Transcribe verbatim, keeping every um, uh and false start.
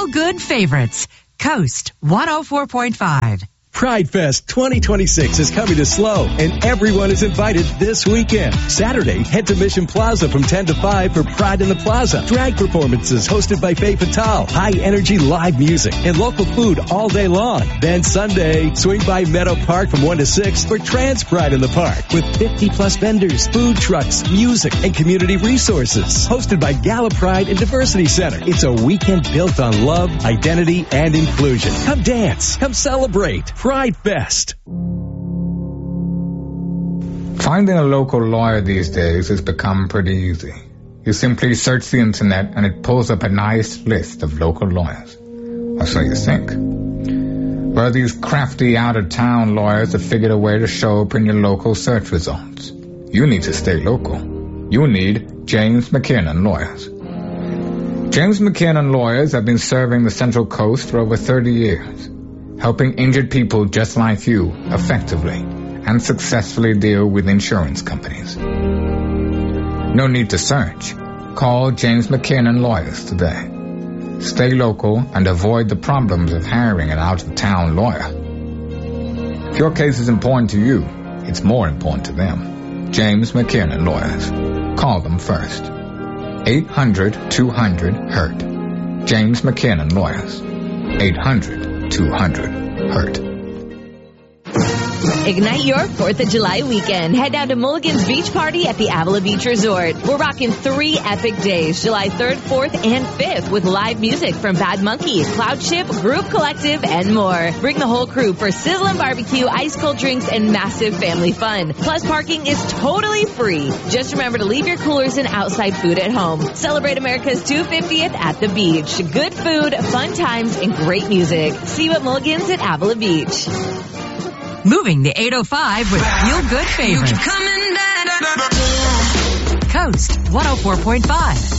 feel-good favorites. Coast one oh four point five. Pride Fest twenty twenty-six is coming to SLO, and everyone is invited this weekend. Saturday, head to Mission Plaza from ten to five for Pride in the Plaza. Drag performances hosted by Faye Fatale, high-energy live music, and local food all day long. Then Sunday, swing by Meadow Park from one to six for Trans Pride in the Park with fifty-plus vendors, food trucks, music, and community resources. Hosted by Gala Pride and Diversity Center. It's a weekend built on love, identity, and inclusion. Come dance. Come celebrate. Pride Fest. Finding a local lawyer these days has become pretty easy. You simply search the internet and it pulls up a nice list of local lawyers. Or so you think. Well, these crafty out-of-town lawyers have figured a way to show up in your local search results. You need to stay local. You need James McKiernan Lawyers. James McKiernan Lawyers have been serving the Central Coast for over thirty years. Helping injured people just like you effectively and successfully deal with insurance companies. No need to search. Call James McKiernan Lawyers today. Stay local and avoid the problems of hiring an out-of-town lawyer. If your case is important to you, it's more important to them. James McKiernan Lawyers. Call them first. eight hundred two hundred hurt. James McKiernan Lawyers. eight hundred two hundred hurt. Ignite your fourth of July weekend. Head down to Mulligan's Beach Party at the Avila Beach Resort. We're rocking three epic days, July third, fourth, and fifth, with live music from Bad Monkey, Cloud Ship, Group Collective, and more. Bring the whole crew for sizzling barbecue, ice cold drinks, and massive family fun. Plus, parking is totally free. Just remember to leave your coolers and outside food at home. Celebrate America's two hundred fiftieth at the beach. Good food, fun times, and great music. See you at Mulligan's at Avila Beach. Moving to eight oh five with feel-good favorites. Coast one oh four point five.